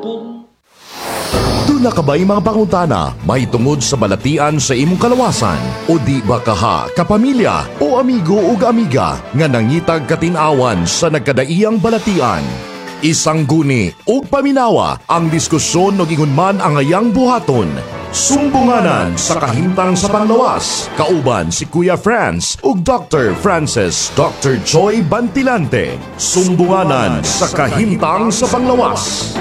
Doon na kabay mga pangutana, may tungod sa balatian sa imong kalawasan, o di ba kaha, kapamilya, o amigo o amiga, nga nangitag katinawan sa nagkadaiyang balatian. Isang guni o paminawa ang diskusyon o gingunman ang ayang buhaton. Sumbunganan sa kahimtang sa panglawas, kauban si Kuya Franz ug Dr. Francis Dr. Joy Bantilante. Sumbunganan sa kahimtang sa panglawas.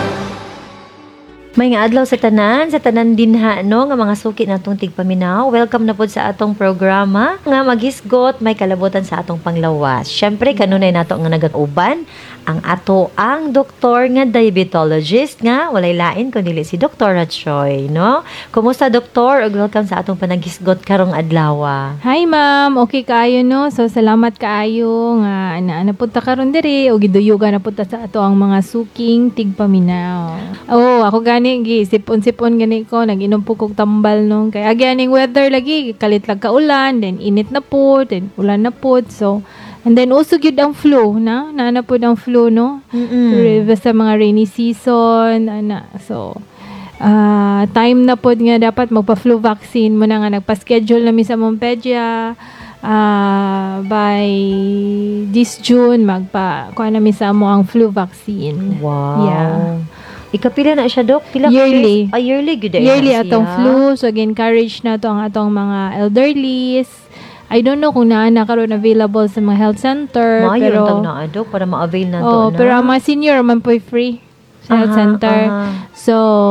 May nga adlaw sa tanan dinha no nga mga suki natong tigpaminaw. Welcome na pod sa atong programa nga maghisgot may kalabutan sa atong panglawas. Syempre kanunay nato nga nagag-uban ang ato ang doktor nga diabetologist nga walay lain kundi si Dr. Choi, no? Kumusta doktor? Ug welcome sa atong panaghisgot karong adlaw. Hi ma'am, okay kaayo no? So salamat kaayo nga napunta karon diri o giduyugan na punta sa ato ang mga suking tigpaminaw. Oh, ako gani gi sipon-sipon gani ko nag-inom po kog tambal nung kay agyaning weather lagi kalit lang ka ulan, then init na po, then ulan na po. So and then usog yun ang flu, na po ang flu, no? Sa mga rainy season, So, time na po nga dapat magpa-flu vaccine mo na nga. Nagpa-schedule namin sa Montpedia. By this June, kuha namin sa mo ang flu vaccine. Wow. Yeah. Ikapila na siya, Dok? Pila Yearly. Yearly, good day. Yearly atong flu. So, encourage na to ang atong mga elderlies. I don't know kung karon available sa mga health center. Pero yung tawag na, Dok, para ma-avail na to. Pero ang mga senior man po free sa health center. So,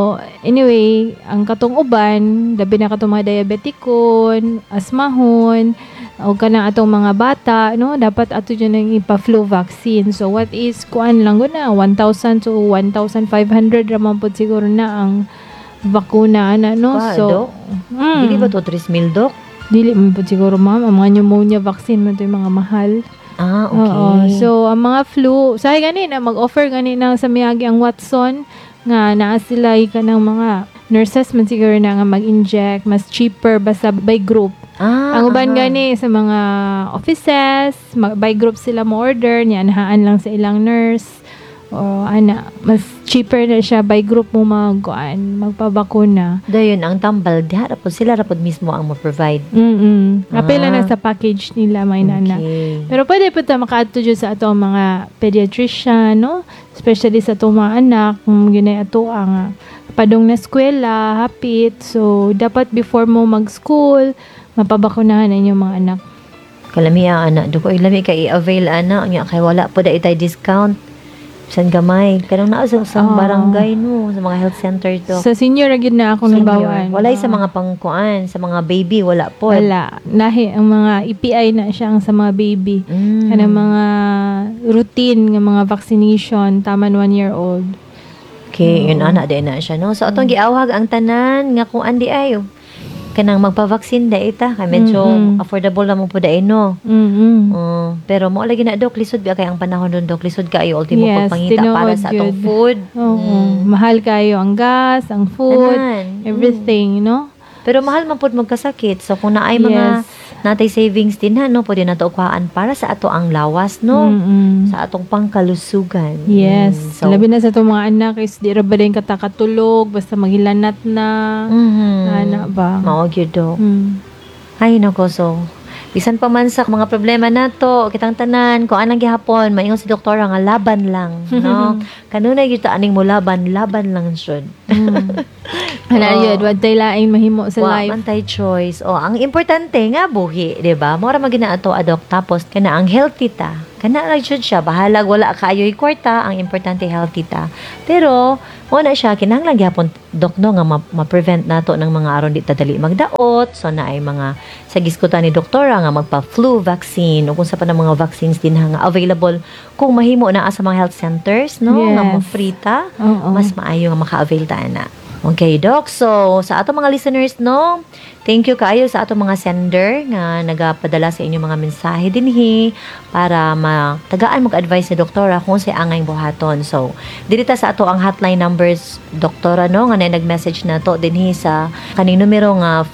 anyway, ang katong uban, labi na katong mga diabetikon, asmahon, o kanang atong mga bata, no, dapat ato dyan ang ipa-flu vaccine. So, what is, kuan lang na, 1,000 to 1,500 raman po siguro na ang bakuna na, no? So, hindi ba to 3,000, Dok? Dili man po siguro, ma'am. Ang mga pneumonia vaccine mo ito yung mga mahal. Okay. Oo. So, ang mga flu, sabi ganina, mag-offer ganina sa miyagi ang Watson, nga naa sila ka ng mga nurses man siguro na nga mag-inject, mas cheaper basta by group. Ang uban gani sa mga offices, by group sila mo order, niya anahaan lang sa ilang nurse. O mas cheaper na siya by group mo magpabakuna. Dayon ang tambal diha rapod sila rapod mismo ang mo-provide. Apela na sa package nila may nana. Pero pwede po ta makaadto jud sa ato mga pediatrician, no? Especially sa ato mga anak, kung ginay ato ang padong na eskwela, hapit. So dapat before mo mag-school, mapabakunahan ang inyong mga anak. Kalami ang anak, duko ilami kay i-avail anak nya kay wala po da itay discount. San gamay kanang naa sa barangay no sa mga health center to. Sa senior ra gyud na ako nabawaan. Walay sa mga pangkuan, sa mga baby wala po. Wala. Nahi ang mga EPI na siya ang sa mga baby. Kanang mga routine nga mga vaccination taman 1-year-old. Okay, yun ana di na siya no. So atong giawhag ang tanan nga kung andi ayo kanang magpa-vaccine da ita kay medyo affordable naman po dai no. Pero mo lagi na Dok lisod ba kay ang panahon don Dok lisod kayo ultimo pagpangita para sa atong food. Mahal kayo ang gas, ang food, everything, no? Pero mahal man pud magkasakit. So kung naay mga natay savings din no, pwede na to ukuhaan para sa ato ang lawas no. Sa atong pangkalusugan. Yes. So, labi na sa itong mga anak is di ra ba din katakatulog basta maghilanat na. Ana ba? Mao gyud Dok. Ay nako so bisan pa man sa mga problema nato kitang tanan kung anang gihapon maingon si doktora nga laban lang no. Kanunay gyud ta aning mo laban lang syud. Yun, wag tayo laing mahimo sa life. Antay choice. Ang importante nga buhi, di ba? Mora magina ato adok tapos kana ang healthy ta. Kana ra jud siya bahalag wala kaayoy kwarta, ang importante healthy ta. Pero mo na siya kinahanglan gyapon dok no nga ma-prevent nato ng mga aron di ta dali magdaot. So na ay mga sa giskutan ni doktora nga magpa-flu vaccine o kung sa pa ng mga vaccines din nga available kung mahimo na sa mga health centers no nga mo free ta. Mas maayo nga maka-avail ta ana. Okay, Doc. So, sa atong mga listeners, no, thank you kaayo sa atong mga sender nga nagapadala sa inyong mga mensahe dinhi para matagaan mag-advise ni doktora kung sa angay buhaton. So, dirita sa ato ang hotline numbers, doktora, no, nga nag-message na to dinhi sa kaning numero nga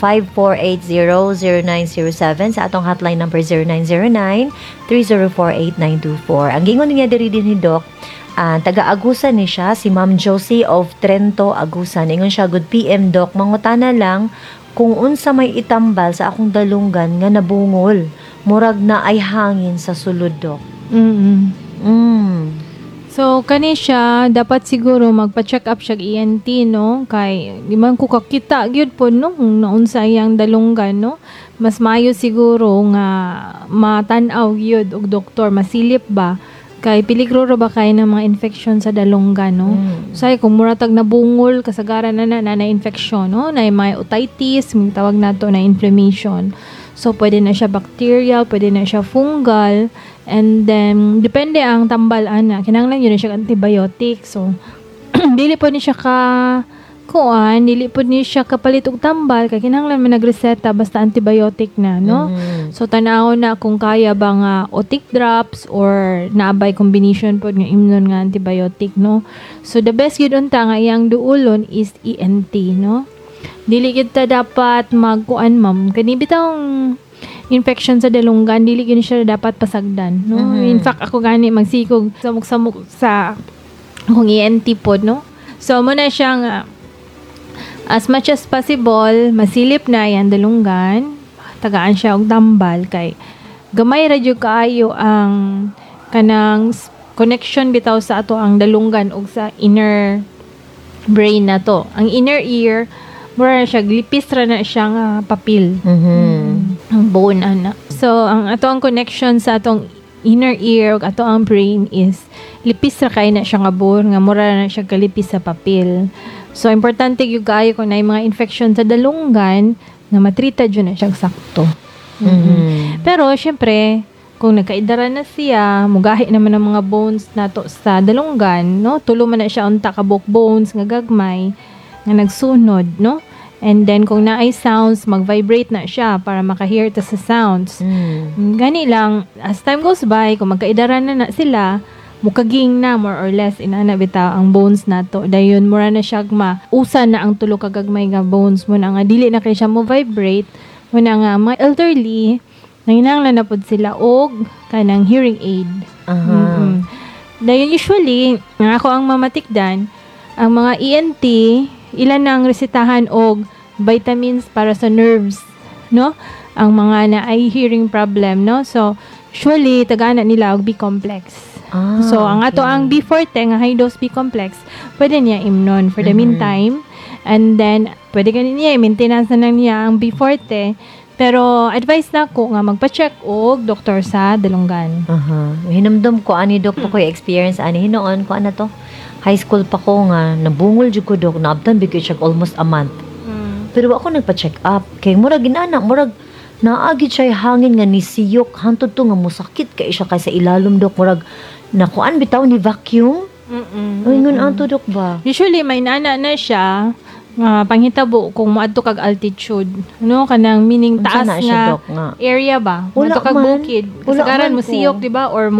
54800907 sa atong hotline number 0909-304-8924. Ang gingon niya diri dinhi, Doc, taga-Agusan ni siya, si Ma'am Josie of Trento, Agusan. Ingon siya, good PM, Doc. Mangutana lang kung unsa may itambal sa akong dalunggan nga nabungol. Murag na ay hangin sa sulod, Doc. So, kani siya, dapat siguro magpa-check up siya ENT, no? Kay, di man ko kakita, gyud po, no? Kung naunsa iyang dalunggan, no? Mas mayo siguro nga matanaw gyud og doktor, masilip ba? Kay, piligro ba kayo ng mga infection sa dalunggan, no? Say, kung muratag nabungol, kasagaran na infection, no? Na may otitis, may tawag nato na inflammation. So, pwede na siya bacterial, pwede na siya fungal, and then, depende ang tambal, kinahanglan yun na siya antibiotic. So, dili po ni siya dili po ni siya kapalit og tambal, kaya kinahanglan man nagreseta basta antibiotic na, no? So, tanaw na kung kaya ba nga otic drops or naabay combination po nga imnon nga antibiotic, no? So, the best yun unta nga iyang duulon is ENT, no? Dili kita dapat magkuan, ma'am. Kani bitang infection sa dalunggan, dili gyud siya dapat pasagdan, no? In fact, ako gani magsikog samok-samok sa akong ENT pod, no? So mo na siyang as much as possible masilip na yan dalunggan, tagaan siya og tambal kay gamay ra jud kaayo ang kanang connection bitaw sa ato ang dalunggan ug sa inner brain na to. Ang inner ear mura siya glipis ra na siyang papil. Ang bone ana. So ang ato ang connection sa atong inner ear ug ato ang brain is lipis ra kay na siya nga bone nga mura na siya kalipis sa papil. So importante gyud kaayo kung nay mga infection sa dalunggan nga matrita jud na siya sakto. Pero syempre kung nagkaidara na siya, mugahi naman ang mga bones nato sa dalunggan, no? Tulo man na siya unta ka bones nga gagmay nga nagsunod, no? And then, kung naay sounds, mag-vibrate na siya para makahear ta sa sounds. Gani lang, as time goes by, kung magkaidaran na sila, mukaging na, more or less, inana bitaw ang bones nato. Dayon, mura na siya usan na ang tulo kagagmay nga bones mo na nga, dili na kay siya mo vibrate, mo na nga, mga elderly, nanginanglan na pod sila og kanang hearing aid. Dayon, usually, nga ako ang mamatikdan, ang mga ENT, ilan ang resetahan og vitamins para sa nerves, no? Ang mga na ay hearing problem, no? So, usually, tagana nila og B-complex. So, ang ato ang B-forte, nga high dose B-complex, pwede niya imnon for the meantime. And then, pwede ganin niya, maintenance na niya ang B-forte. Pero, advice na ko nga magpa-check og doktor sa dalunggan. Hinamdam ko, ani, Dok, po ko experience, ani, hinoon ko, to? High school pa ko nga, nabungol jud ko, Dok, naabtan bigay siya almost a month. Pero ako nagpa-check up. Kay murag ginana, murag naagi siya hangin nga nisiyok. Hantod to nga musakit kay siya kay sa ilalom, Dok. Murag nakuan bitaw ni vacuum. Ingon ato, Dok ba? Usually, may nana na siya, panghitabo kung moadto kag altitude, no, kanang meaning taas na siya, Dok, nga area ba, wala moadto kag man. bukid, Wala kasagaran man mo ko. siyok, di ba, or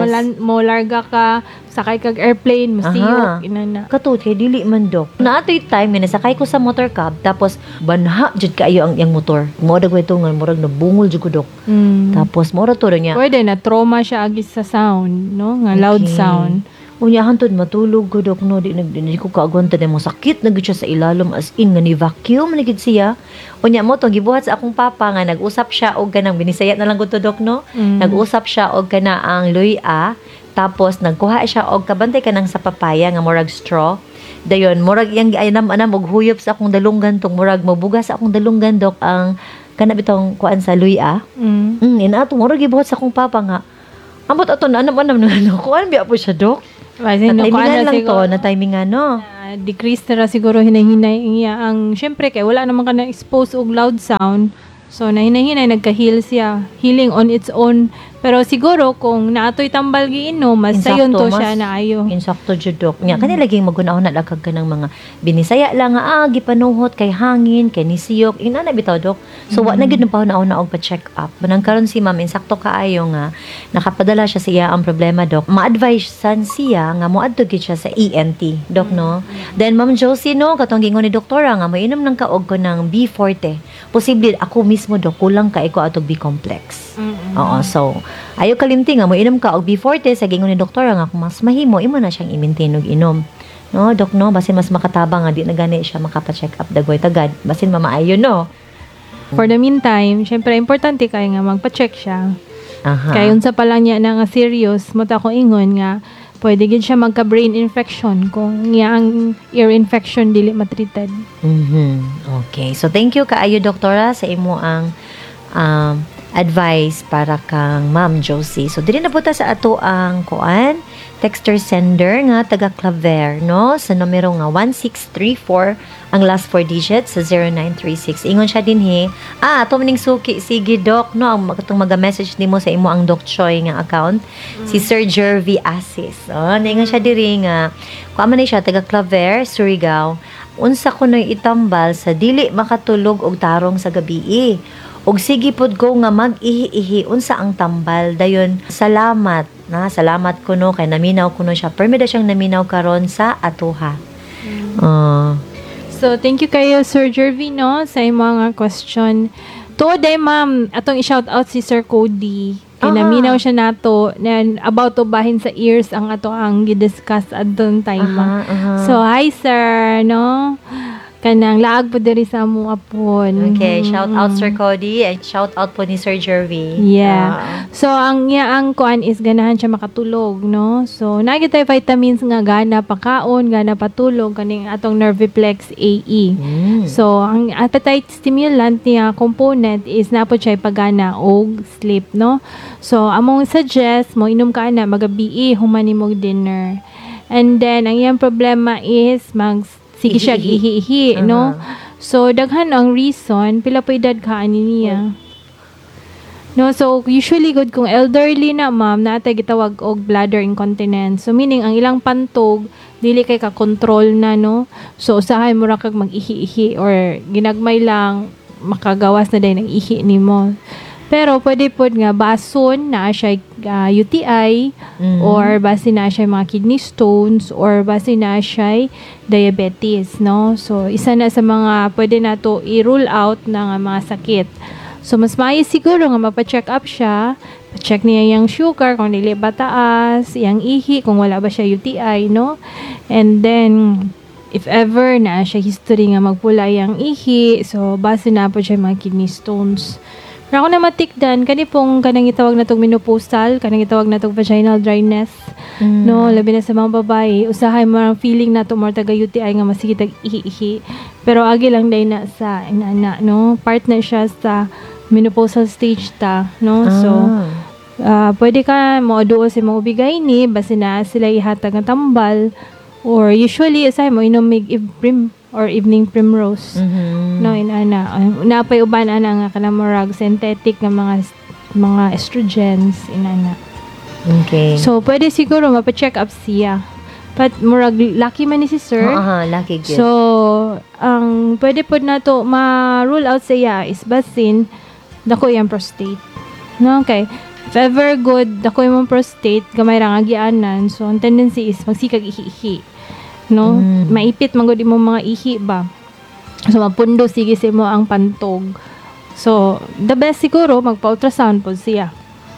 mo larga ka sakay kag airplane, mo siyok, inana. Katut kay dili man, Dok. Naatoy time nga nasakay ko sa motor cab tapos banha jud kaayo ang iyang motor. Mo dag tungan murag nabungol jud ko, Dok. Tapos mo ra to niya. Pwede na trauma siya agis sa sound, no, nga loud sound. Unya hantod matulog ko, Dok, no, di ko kaagwanta na mo sakit na gud siya sa ilalom as in nga ni vacuum na gid siya. Unya mo to gibuhat sa akong papa nga nag-usap siya og kanang binisaya na lang gud to, Dok, no. Nag-usap siya og kana ang luya, tapos nagkuha siya og kabantay kanang sa papaya nga murag straw. Dayon murag iyang gianam-anam og huyop sa akong dalunggan tong murag mabugas sa akong dalunggan, Dok, ang kana bitong kuan sa luya. Inato murag gibuhat sa akong papa nga. Ambot ato na anam-anam nga no. Kuan biya po siya, Dok. Natimingan lang to, na timing ano. Decrease na siguro hinahinay niya ang, syempre kay wala naman ka na expose og loud sound. So, nahinay-hinay, nagka-heal siya. Healing on its own. Pero siguro, kung naatoy tambal giinom, mas sayon to siya na ayo. Insakto jud, Dok. Nya kanila laging magunahon na lagkag kanang mga binisaya lang nga gipanuhot kay hangin, kay nisiyok. Ina na bitaw, Dok. So wa na gid na pauna og pa-check up. Manang karon si Ma'am insakto kaayo nga nakapadala siya sa iya ang problema, Dok. Ma-advise san siya nga moadto gid siya sa ENT, Dok, no. Then Ma'am Josie, no, katong gingon ni doktora nga mainom ng kaog ko ng B-forte. Posible ako mismo, Dok, kulang kay ko atog B-complex. Oo, so ayo kalimti nga mo inom ka og B40 sa gingon ni doktor nga kung mas mahimo imo na siyang i-maintain og inom. No, dok, no, basin mas makatabang nga di na gani siya makapa-check up dagoy tagad. Basin mamaayo, no. For the meantime, syempre importante kay nga magpa-check siya. Aha. Kaya unsa pa lang niya na nga serious, mo ta ko ingon nga pwede gid siya magka-brain infection kung nga ang ear infection dili matreated. Okay. So thank you kaayo doktora sa imo ang advice para kang Ma'am Josie. So dili na po ta sa ato ang kuan texter sender nga taga Claver, no, sa numero nga 1634 ang last 4 digits sa 0936. Ingon siya dinhi, ato maning suki, sige doc, no, ang katong maga-message nimo sa imo ang Doc Choi nga account, si Sir Jervy Assis. Ingon siya diri nga kuan man siya taga Claver, Surigao. Unsa ko noy itambal sa dili makatulog og tarong sa gabi. Og sige pod ko nga mag-ihi-ihi unsa ang tambal dayon. Salamat kuno kay naminaw kuno siya. Permi siyang naminaw karon sa atuha. So, thank you kayo, Sir Jervy, no, sa mga question. Today, ma'am, atong i-shout out si Sir Cody. Kaya naminaw siya nato na about to bahin sa ears ang ato ang gidiscuss adton time. So, hi, sir, no? Kanang laag po diri sa mo apon. Okay, shout out Sir Cody and shout out po ni Sir Jervy. Yeah. So ang kuan is ganahan siya makatulog, no? So nagitay vitamins nga gana pakaon, gana patulog kaning atong Nerviplex AE. So ang appetite stimulant niya component is napo siya pagana og sleep, no? So among suggest mo inom ka na magabi human nimo dinner. And then ang iyang problema is sige siya ihi-ihi, no? So, daghan ang reason, pila po edad ka ani niya. No, so, usually good kung elderly na, ma'am, natay gitawag og bladder incontinence. So, meaning, ang ilang pantog, dili kay ka-control na, no? So, usahay mo ra kag mag-ihi-ihi or ginagmay lang, makagawas na dahil ng ihi ni mo. Pero pwede po nga bason na siya UTI or basin na siya mga kidney stones or basin na siya diabetes, no? So, isa na sa mga pwede na to i-rule out na mga sakit. So, mas maayo siguro nga mapacheck up siya, check niya yung sugar, kung dili ba taas, yung ihi, kung wala ba siya UTI, no? And then, if ever na siya history nga magpula yung ihi, so, basin na po siya mga kidney stones. Pero ako na matikdan, kani pong kanang itawag na itong menopausal, kanang itawag na itong vaginal dryness, no, labi na sa mga babae, usahay mo ang feeling na itong taga UTI nga masigitag ihi-ihi. Pero agi lang dahil na sa inana, no, part na siya sa menopausal stage ta, no, so, pwede ka mo doon sa mga ubigay ni, basi na sila ihatag ng tambal, or usually, usahay mo, inom or evening primrose. No, inana. Napay uban ana nga kanamurag synthetic nga mga estrogens inana. Okay. So pwede siguro mapa-check up siya. But murag lucky man ni si sir. Lucky good. So ang pwede pod nato ma-rule out siya is basin dako yang prostate. No, okay. If ever good dako yung prostate gamay ra nga gianan, so ang tendency is magsikag ihi-ihi. No, maipit man gud mo mga ihi ba. So mapundo sige sa mo ang pantog. So the best siguro magpa-ultrasound po siya.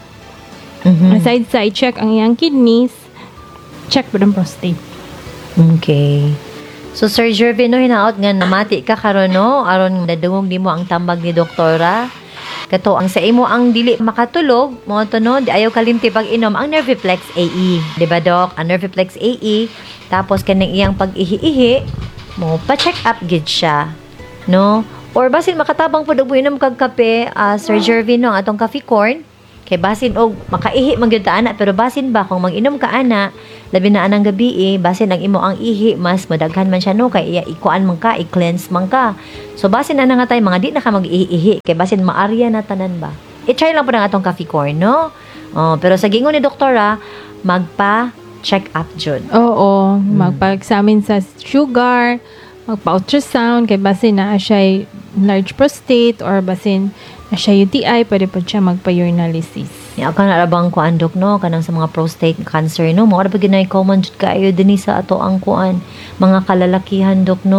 Aside sa i-check ang iyang kidneys, check po ang prostate. Okay. So Sir Jervy, no, hinaot nga namati ka karon, no, aron nadungog nimo ang tambag ni doktora. Kato ang sa imo ang dili makatulog, mo to, no, di ayaw kalimti pag inom ang Nerviplex AE, di ba dok? Ang Nerviplex AE, tapos kaning iyang pag-ihi-ihi, mo pa-check up gid siya, no? Or basin makatabang pud og inom kag kape, Sir Jervy, no, atong coffee corn. Kay basin og makaihi man gyud ta ana, pero basin ba kung mag-inom ka ana, labi na anang gabi basin ang imo ang ihi mas madaghan man siya, no, kay ikuan man ka, i-cleanse man ka. So basin na nga tayo mga di na ka mag-ihi, kay basin maarya na tanan ba. I-try lang po ng atong coffee corn, no? Pero sa gingon ni doktora, magpa-check up jud. Oo, magpa-examine sa sugar, magpa-ultrasound kay basin na siya large prostate or basin na siya UTI, pwede po siya magpa-urinalysis. Ya, ka na rabang kuan dok, no, kanang sa mga prostate cancer, no, mga ra pag ginay common jud kaayo dinhi sa ato ang kuan mga kalalakihan dok, no.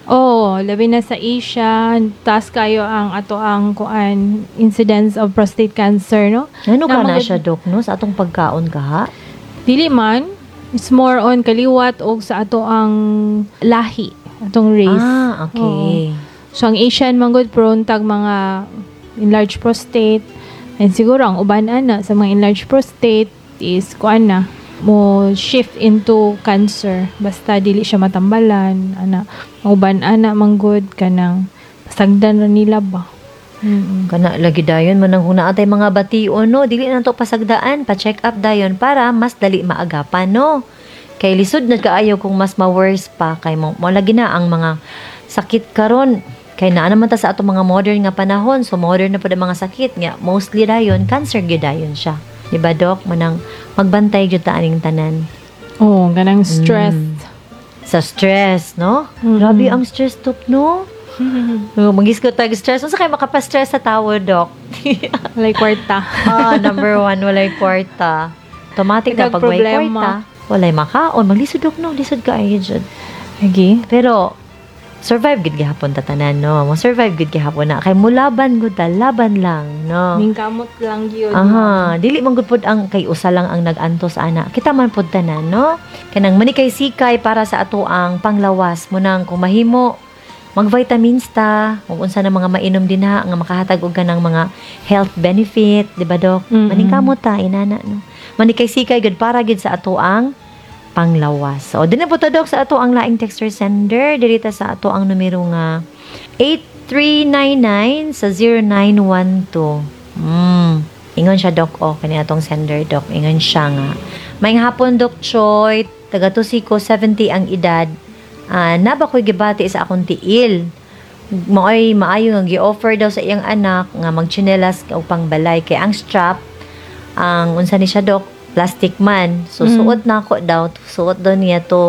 Oh, labi na sa Asia, taas kayo ang ato ang kuan incidence of prostate cancer, no? Ano ka na magad- siya, Dok, no? Sa atong pagkaon ka, ha? Dili man, it's more on kaliwat o sa ato ang lahi, atong race. Ah, okay. So, ang Asian manggod prone tag mga enlarged prostate. And siguro, ang uban ana sa mga enlarged prostate is kuan na, mo shift into cancer. Basta dili siya matambalan. Ana, ang uban ana manggod kanang pasagdan ra nila ba. Kana lagi dayon man ang huna atay mga bation, no? Dili na to pasagdaan, pa-check up dayon para mas dali maagapan, no? Kay lisod na kaayo kung mas ma-worse pa kay mo lagi na ang mga sakit karon. Kay naa naman ta sa ato mga modern nga panahon, so modern na pud ang mga sakit nga mostly dayon cancer gyud dayon siya. Di ba, Dok? Manang magbantay gyud ta aning tanan. Oh, ganang stress. Sa stress, no? Mm. Grabe ang stress top, no? Mag-isco tag stress. Unsa kay makapastress sa tawo, Dok? Like kwarta. Number 1, walay kwarta. Automatic na pag may Nagka-problema. kwarta, walay makaon. Maglisod, Dok, no? Lisod ka ay dyan. Lagi. Pero, survive gud gihapon ta tanan, no? Mo survive gud gihapon na. Kay mulaban gud ta, laban lang, no? Mingkamot lang yun. Aha, dili man gud pod ang kay usa lang ang nagantos ana. Kita man pod tanan, no? Kanang manikay-sikay para sa ato ang panglawas mo nang kung mahimo mag-vitamins ta, kung unsa na mga mainom din ha nga makahatag og kanang mga health benefit, di ba, Dok? Mm-mm. Maningkamot ta inana, no? Manikay-sikay gud para gud sa ato ang panglawas. So, din na po to, Dok, sa ato ang laing texter sender. Dirita sa ato ang numero nga 8399 sa 0912. Ingon siya, Dok, o. Kani atong sender, Dok. Ingon siya nga. May hapon, Dok Choy. Taga Tusiko, 70 ang edad. Naba ko'y gibati sa akong tiil. Maoy maayo nga gi-offer daw sa iyang anak nga magchinelas o pangbalay. Kay ang strap, ang unsa ni siya, Dok, plastic man. So, suot na ako daw. Suot daw niya to.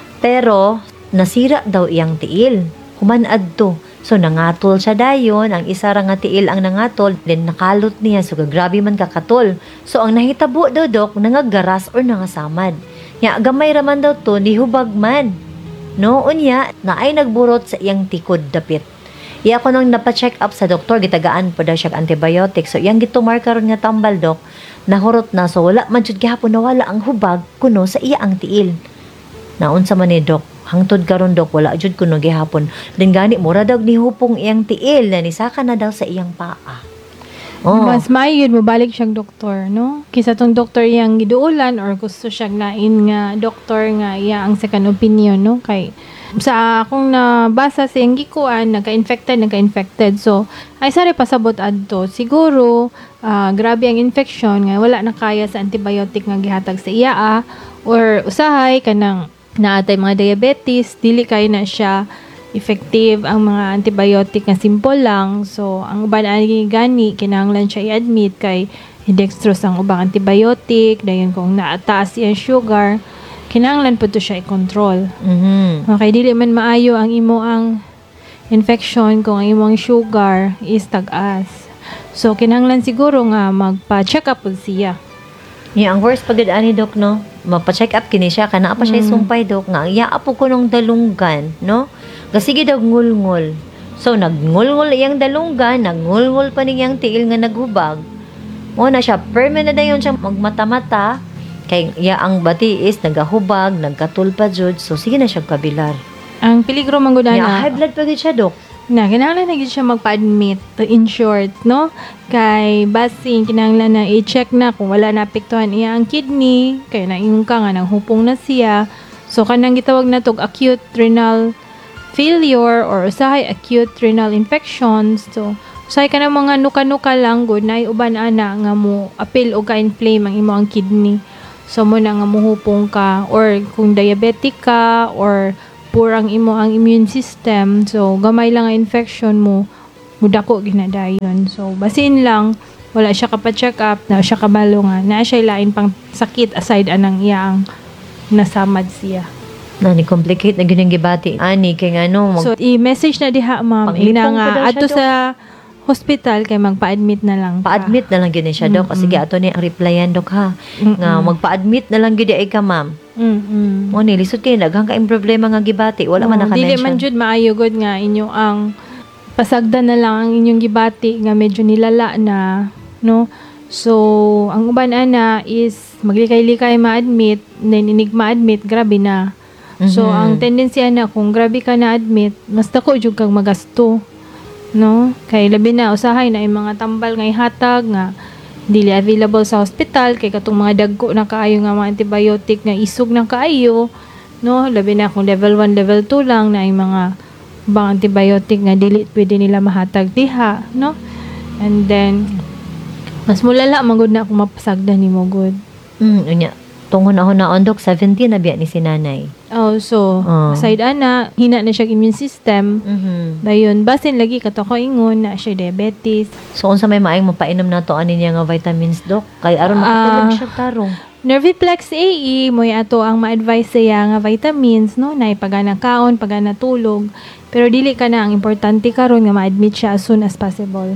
Pero, nasira daw iyang tiil. Humanad to. So, nangatol siya dayon. Ang isa ra nga tiil ang nangatol. Then, nakalot niya. So, grabe man kakatol. So, ang nahitabo daw, Dok, nangagaras or nangasamad. Nya, gamay raman daw to, nihubag man. No, unya, na ay nagburot sa iyang tikod dapit. Iya ko nang napacheck up sa doktor, gitagaan po daw siya antibiotic. So, iyang gitumar karon nga tambal, Dok, nahurot na. So, wala man jud gihapon nawala ang hubag kuno sa iya ang tiil. Naunsa man ni Dok, hangtod karon, Dok, wala jud kuno gihapon. Then gani mura daw ni hupong iyang tiil na nisaka na daw sa iyang paa. Oh. Mas maayod mo balik siyang doktor, no? Kisa tong doktor yang giduulan or gusto siyang lain nga doktor nga iya ang second opinion, no? Kay sa akong nabasa sa iyang gikuan, nagka-infected. So, ay sari pasabot adto. Siguro, grabe ang infection nga wala na kaya sa antibiotic nga gihatag sa iya or usahay kanang naatay mga diabetes, dili kay na siya effective ang mga antibiotic nga simple lang. So, ang uban ani gani kinahanglan siya i-admit kay dextrose ang ubang antibiotic, dayon kung naataas iyang sugar, kinahanglan po to siya i-control. Okay, dili man maayo ang imo ang infection kung ang imong sugar is tag-as. So, kinahanglan siguro nga magpa-check up po siya. Yeah, ang worst pagod ani, Dok, no? Mapa-check up kini siya kana pa siya sumpay, Dok, nga iya apo ko nung dalunggan, no? Gasige daw ngulngol. So nagngulngol iyang dalunggan, nagngulngol pa niyang tiil nga naghubag. Mo na siya permanent na dayon siya magmata-mata kay iya ang bati is nagahubag, nagkatulpa jud. So sige na siya kabilar. Ang peligro man gud Yeah, high blood pa gid siya, Dok. kinahanglan na gid siya magpa-admit to in short, no? Kay basing kinahanglan na i-check na kung wala na apektuhan iya ang kidney, kay naingon ka nga nanghupong na siya. So kanang gitawag na tog acute renal failure or usahay acute renal infections. So usahay ka na mga nuka-nuka lang good na uban ana nga mo apil o ka-inflame ang imo ang kidney. So mo na nga muhupong ka or kung diabetic ka or poor ang imo ang immune system, so gamay lang ang infection mo, mudako ginadayon. So basin lang wala siya kapa-check up, na siya kabalo nga na siya lain pang sakit aside anang iyang nasamad siya. Na ni complicate na gyud ang gibati. Ani kay ngano So i-message na diha ma'am Panglipong ina pa nga daw siya, adto Dok. sa hospital kay magpa-admit na lang ka. pa-admit na lang gyud ni siya, Dok. Sige ato ni ang replyan, Dok, ha. Nga magpa-admit na lang gyud ay ka, ma'am. Mo ni lisod kay daghang kaayong problema nga gibati, wala man Dili naka-mention. man jud maayo gud nga inyo ang pasagdan na lang ang inyong gibati nga medyo nilala na, no? So, ang uban ana is maglikay-likay ma-admit, then inig ma-admit, grabe na. So, ang tendency ana kung grabe ka na-admit, mas dako jud kang magasto. No? Kay labi na usahay na yung mga tambal nga ihatag nga dili available sa hospital kay katong mga dagko na kaayo nga mga antibiotic nga isog na kaayo, no? Labi na kung level 1, level 2 lang na yung mga bang antibiotic nga dili pwede nila mahatag diha, no? And then mas mulala magud na kung mapasagdan nimo good. Unya. Tungon ako na ondok 17 na biya ni si nanay. Oh, so aside ana, hina na siya immune system. Dayon basin lagi katong ingon na siya diabetes. So unsa may maayong mapainom nato ani niya nga vitamins dok kay aron makatulog siya tarong. Nerviplex AE mo ato ang ma-advise siya nga vitamins, no, na ipagana kaon, pagana tulog. Pero dili ka na ang importante karon nga ma-admit siya as soon as possible.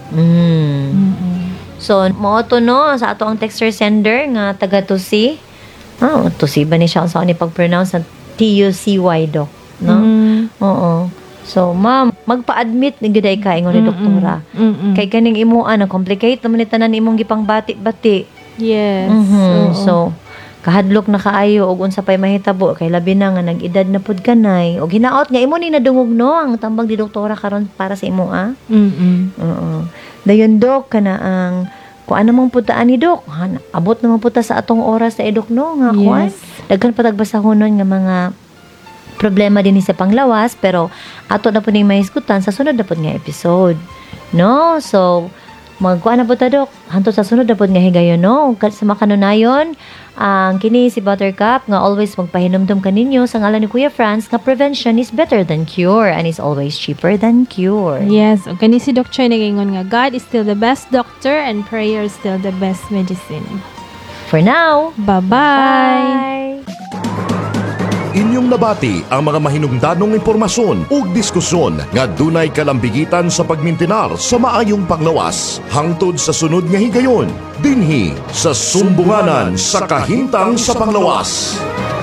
So, mo to no, sa ato ang texter sender nga taga Tusi. Tusi ba ni siya sa ni pag-pronounce na TUCY dok, no? Oo. So, ma'am, magpa-admit ni giday ka ingon ni doktora. Kay kaning imuan na complicate naman ni tanan imong gipang bati-bati. Yes. So, kahadlok na kaayo og unsa pay mahitabo kay labi na nga nag-edad na pud kanay og hinaot nga imo ni nadungog no ang tambag ni doktora karon para sa imo Oo. Dayon dok kana ang kung ano mong putaan ni dok, abot naman puta sa atong oras na edok no nga kuan. Daghan patagbasahonon nga mga problema din sa panglawas pero ato na pud ning mahisgutan sa sunod na pud nga episode. No? So magkuan na po ta dok hantod sa sunod na pud nga higayon no sa makanunayon ang kini si Buttercup nga always magpahinumdum kaninyo sa ngalan ni Kuya Franz nga prevention is better than cure and is always cheaper than cure. Yes, o kani si Doc Choy nagaingon nga God is still the best doctor and prayer is still the best medicine. For now, Bye-bye. Inyong nabati ang mga mahinungdanong impormasyon ug diskusyon nga dunay kalambigitan sa pagmintinar sa maayong panglawas. Hangtod sa sunod nga higayon, dinhi sa sumbunganan sa kahintang sa panglawas.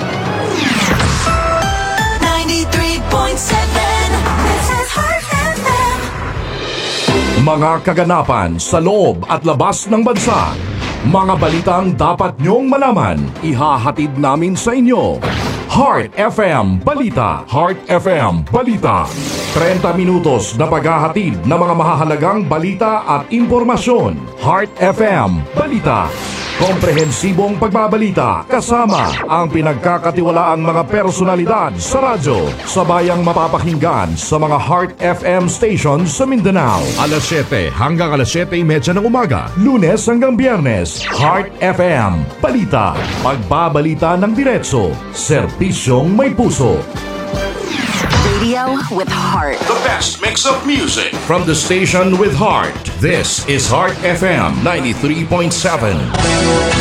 93.7 This is Heart FM. Mga kaganapan sa loob at labas ng bansa. Mga balitang dapat nyong malaman, ihahatid namin sa inyo. Heart FM Balita. Heart FM Balita. 30 minutos na paghahatid ng mga mahahalagang balita at impormasyon. Heart FM Balita. Komprehensibong pagbabalita kasama ang pinagkakatiwalaang mga personalidad sa radyo. Sabayang mapapakinggan sa mga Heart FM stations sa Mindanao. Alas 7 hanggang alas 7:30 ng umaga. Lunes hanggang Biyernes. Heart FM Balita. Pagbabalita ng diretso. Serbisyong may puso. Radio with heart. The best mix of music from the station with heart. This is Heart FM 93.7.